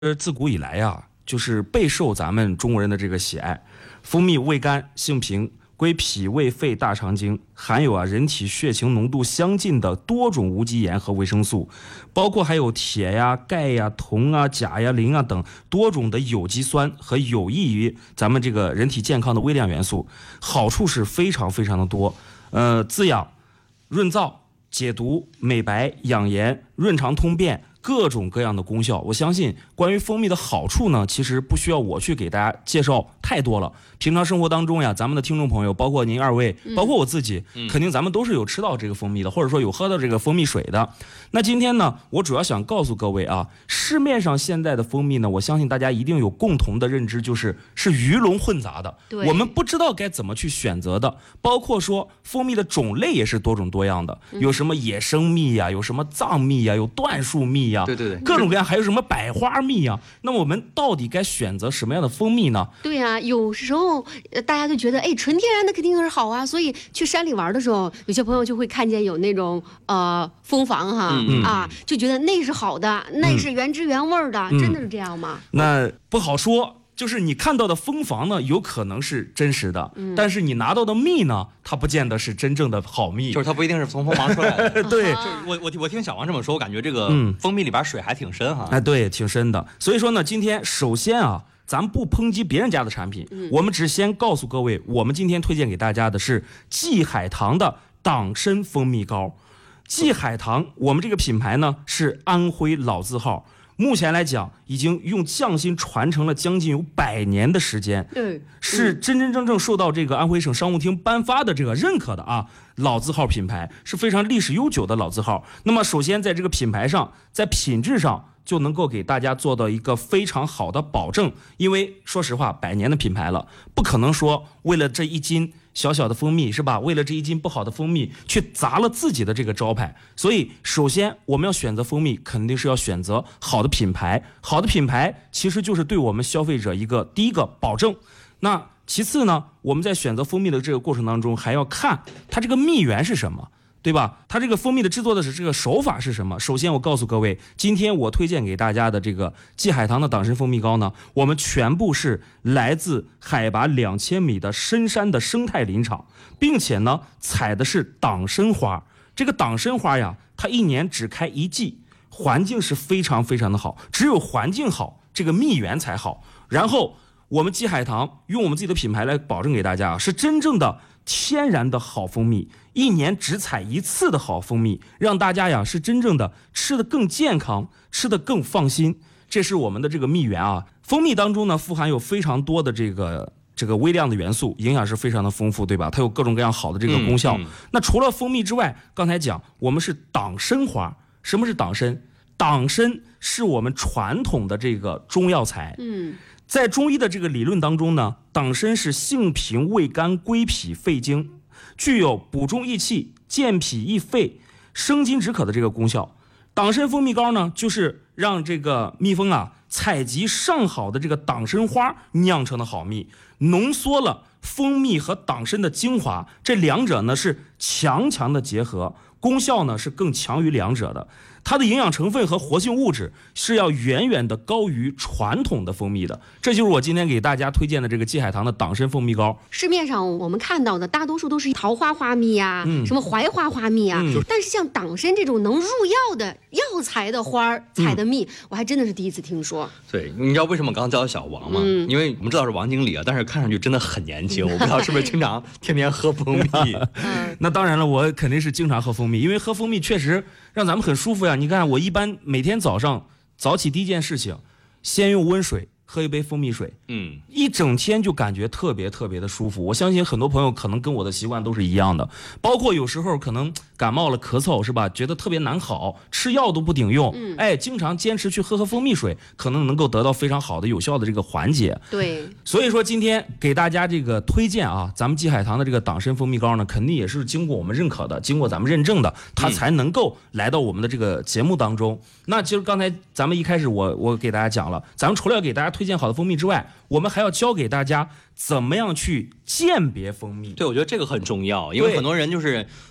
自古以来呀，就是备受咱们中国人的这个喜爱。蜂蜜味甘性平，归脾胃肺大肠经，含有人体血清浓度相近的多种无机盐和维生素，包括还有铁呀、钙呀、铜啊、钾呀、磷啊等多种的有机酸和有益于咱们这个人体健康的微量元素，好处是非常非常的多。滋养、润燥、解毒、美白、养颜、润肠通便。各种各样的功效，我相信关于蜂蜜的好处呢，其实不需要我去给大家介绍太多了。平常生活当中呀，咱们的听众朋友，包括您二位，包括我自己，肯定咱们都是有吃到这个蜂蜜的，或者说有喝到这个蜂蜜水的。那今天呢，我主要想告诉各位啊，市面上现在的蜂蜜呢，我相信大家一定有共同的认知，就是鱼龙混杂的，我们不知道该怎么去选择的。包括说蜂蜜的种类也是多种多样的，有什么野生蜜呀，有什么藏蜜呀，有椴树蜜。 对， 各种各样，还有什么百花蜜啊？那么我们到底该选择什么样的蜂蜜呢？ 对呀，有时候大家就觉得，纯天然的肯定是好啊，所以去山里玩的时候，有些朋友就会看见有那种蜂房哈，就觉得那是好的，那是原汁原味的，真的是这样吗？ 那不好说。就是你看到的蜂房呢，有可能是真实的，但是你拿到的蜜呢，它不见得是真正的好蜜， 就是它不一定是从蜂房出来的。 对， 我听小王这么说，我感觉这个蜂蜜里边水还挺深哈。 对，挺深的。所以说呢，今天首先啊，咱们不抨击别人家的产品，我们只先告诉各位，我们今天推荐给大家的是季海棠的党参蜂蜜膏。季海棠，我们这个品牌呢是安徽老字号。目前来讲，已经用匠心传承了将近有100年的时间，是真真正正受到这个安徽省商务厅颁发的这个认可的啊，老字号品牌是非常历史悠久的老字号。那么首先在这个品牌上，在品质上就能够给大家做到一个非常好的保证，因为说实话，100年的品牌了，不可能说为了这一斤小小的蜂蜜是吧？为了这一斤不好的蜂蜜去砸了自己的这个招牌。所以首先我们要选择蜂蜜，肯定是要选择好的品牌。好的品牌其实就是对我们消费者第一个保证。那其次呢，我们在选择蜂蜜的这个过程当中，还要看它这个蜜源是什么，对吧？它这个蜂蜜的制作的这个手法是什么？首先我告诉各位，今天我推荐给大家的这个季海棠的党参蜂蜜膏呢，我们全部是来自海拔2000米的深山的生态林场，并且呢采的是党参花。这个党参花呀，它一年只开1季，环境是非常非常的好，只有环境好，这个蜜源才好。然后我们季海棠用我们自己的品牌来保证给大家，是真正的天然的好蜂蜜，一年只采1次的好蜂蜜，让大家呀是真正的吃得更健康，吃得更放心。这是我们的这个蜜源啊。蜂蜜当中呢，富含有非常多的这个微量的元素，营养是非常的丰富，对吧？它有各种各样好的这个功效。那除了蜂蜜之外，刚才讲我们是党参花。什么是党参？党参是我们传统的这个中药材。在中医的这个理论当中呢，党参是性平味甘归脾肺经，具有补中益气、健脾益肺、生津止渴的这个功效。党参蜂蜜膏呢，就是让这个蜜蜂啊采集上好的这个党参花酿成的好蜜，浓缩了蜂蜜和党参的精华，这两者呢是强的结合，功效呢是更强于两者的。它的营养成分和活性物质是要远远的高于传统的蜂蜜的，这就是我今天给大家推荐的这个季海棠的党参蜂蜜膏。 市面上我们看到的大多数都是桃花花蜜啊，什么槐花花蜜啊，但是像党参这种能入药的药材的花采的蜜，我还真的是第一次听说。 对，你知道为什么刚叫小王吗？因为我们知道是王经理啊，但是看上去真的很年轻，我不知道是不是经常天天喝蜂蜜。 那当然了，我肯定是经常喝蜂蜜，因为喝蜂蜜确实让咱们很舒服呀。你看我一般每天早上早起第一件事情，先用温水喝一杯蜂蜜水，一整天就感觉特别特别的舒服。我相信很多朋友可能跟我的习惯都是一样的，包括有时候可能感冒了咳嗽是吧，觉得特别难好，吃药都不顶用，经常坚持去喝蜂蜜水，可能能够得到非常好的有效的这个缓解。 对， 所以说今天给大家这个推荐啊，咱们季海棠的这个党参蜂蜜膏呢，肯定也是经过我们认可的，经过咱们认证的，它才能够来到我们的这个节目当中。那其实刚才咱们一开始我给大家讲了，咱们除了要给大家推荐好的蜂蜜之外，我们还要教给大家怎么样去鉴别蜂蜜。 对，我觉得这个很重要，因为很多人就是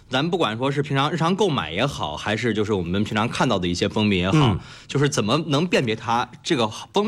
咱不管说是平常日常购买也好，还是就是我们平常看到的一些蜂蜜也好，就是怎么能辨别它这个蜂蜜